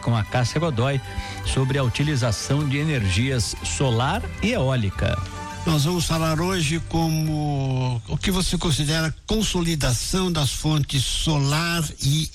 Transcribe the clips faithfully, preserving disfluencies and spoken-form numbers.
com a Cássia Godoy sobre a utilização de energias solar e eólica. Nós vamos falar hoje como o que você considera consolidação das fontes solar e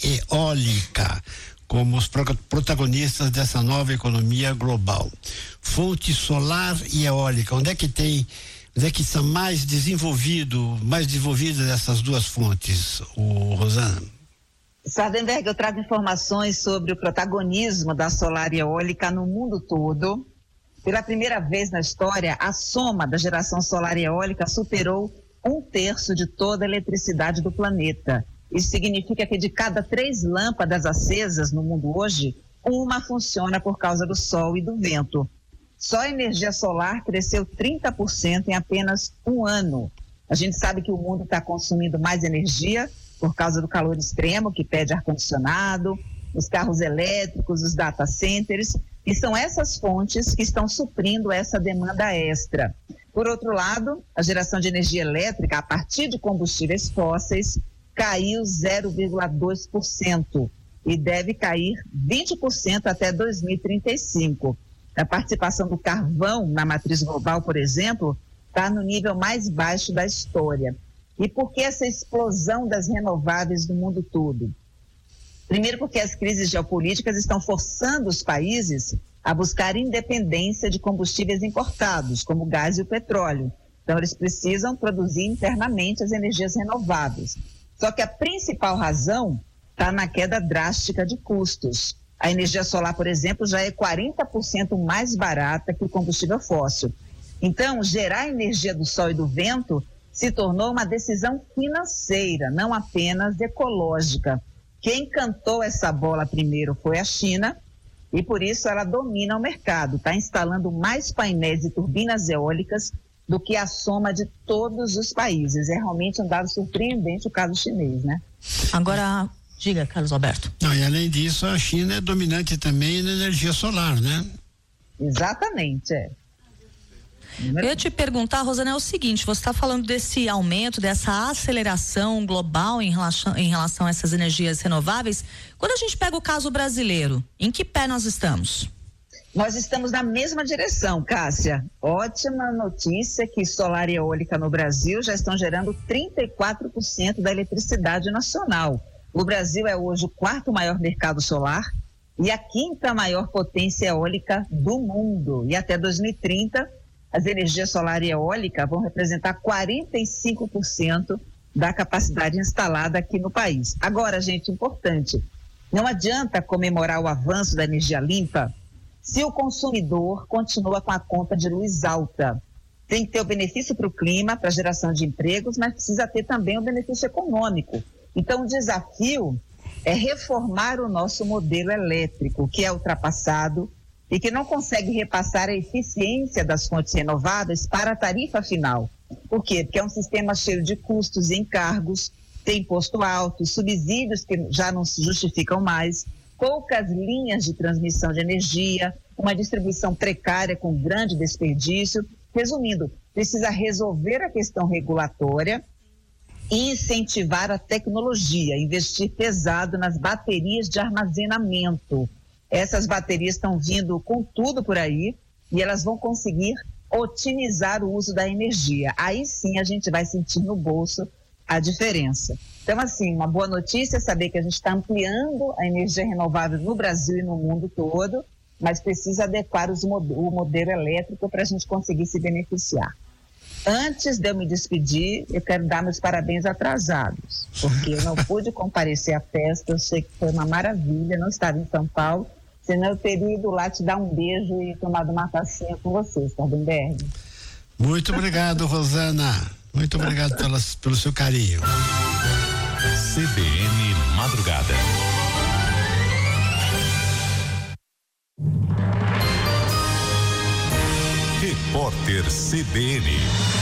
eólica como os protagonistas dessa nova economia global. Fonte solar e eólica, onde é que tem, onde é que está mais desenvolvido, mais desenvolvidas essas duas fontes, o Rosana? Sardenberg, eu trago informações sobre o protagonismo da solar e eólica no mundo todo. Pela primeira vez na história, a soma da geração solar e eólica superou um terço de toda a eletricidade do planeta. Isso significa que de cada três lâmpadas acesas no mundo hoje, uma funciona por causa do sol e do vento. Só a energia solar cresceu trinta por cento em apenas um ano. A gente sabe que o mundo está consumindo mais energia por causa do calor extremo, que pede ar-condicionado, os carros elétricos, os data centers, e são essas fontes que estão suprindo essa demanda extra. Por outro lado, a geração de energia elétrica a partir de combustíveis fósseis caiu zero vírgula dois por cento e deve cair vinte por cento até dois mil e trinta e cinco. A participação do carvão na matriz global, por exemplo, está no nível mais baixo da história. E por que essa explosão das renováveis no mundo todo? Primeiro, porque as crises geopolíticas estão forçando os países a buscar independência de combustíveis importados, como o gás e o petróleo. Então, eles precisam produzir internamente as energias renováveis. Só que a principal razão está na queda drástica de custos. A energia solar, por exemplo, já é quarenta por cento mais barata que o combustível fóssil. Então, gerar energia do sol e do vento se tornou uma decisão financeira, não apenas ecológica. Quem cantou essa bola primeiro foi a China e por isso ela domina o mercado, está instalando mais painéis e turbinas eólicas do que a soma de todos os países. É realmente um dado surpreendente o caso chinês, né? Agora, diga, Carlos Alberto. Não, e além disso, a China é dominante também na energia solar, né? Exatamente, é. Eu ia te perguntar, Rosana, é o seguinte, você está falando desse aumento, dessa aceleração global em relação, em relação a essas energias renováveis. Quando a gente pega o caso brasileiro, em que pé nós estamos? Nós estamos na mesma direção, Cássia. Ótima notícia que solar e eólica no Brasil já estão gerando trinta e quatro por cento da eletricidade nacional. O Brasil é hoje o quarto maior mercado solar e a quinta maior potência eólica do mundo. E até dois mil e trinta, as energias solar e eólica vão representar quarenta e cinco por cento da capacidade instalada aqui no país. Agora, gente, importante, não adianta comemorar o avanço da energia limpa se o consumidor continua com a conta de luz alta. Tem que ter o benefício para o clima, para a geração de empregos, mas precisa ter também o benefício econômico. Então, o desafio é reformar o nosso modelo elétrico, que é ultrapassado e que não consegue repassar a eficiência das fontes renováveis para a tarifa final. Por quê? Porque é um sistema cheio de custos e encargos, tem imposto alto, subsídios que já não se justificam mais, poucas linhas de transmissão de energia, uma distribuição precária com grande desperdício. Resumindo, precisa resolver a questão regulatória e incentivar a tecnologia, investir pesado nas baterias de armazenamento. Essas baterias estão vindo com tudo por aí e elas vão conseguir otimizar o uso da energia. Aí sim a gente vai sentir no bolso a diferença. Então, assim, uma boa notícia é saber que a gente está ampliando a energia renovável no Brasil e no mundo todo, mas precisa adequar os, o modelo elétrico para a gente conseguir se beneficiar. Antes de eu me despedir, eu quero dar meus parabéns atrasados, porque eu não pude comparecer à festa, eu sei que foi uma maravilha, não estava em São Paulo, senão eu teria ido lá te dar um beijo e tomado uma tacinha com vocês, Sardenberg. Muito obrigado, Rosana. Muito obrigado pelas, pelo seu carinho. C B N Madrugada. Repórter C B N.